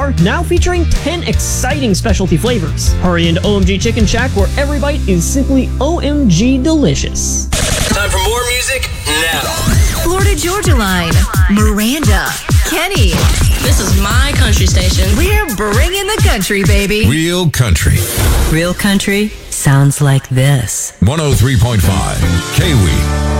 bar, now featuring 10 exciting specialty flavors. Hurry into OMG Chicken Shack, where every bite is simply OMG delicious. Time for more music now. Florida Georgia Line, Miranda, Kenny. This is my country station. We're bringing the country, baby. Real country. Real country sounds like this. 103.5 KW.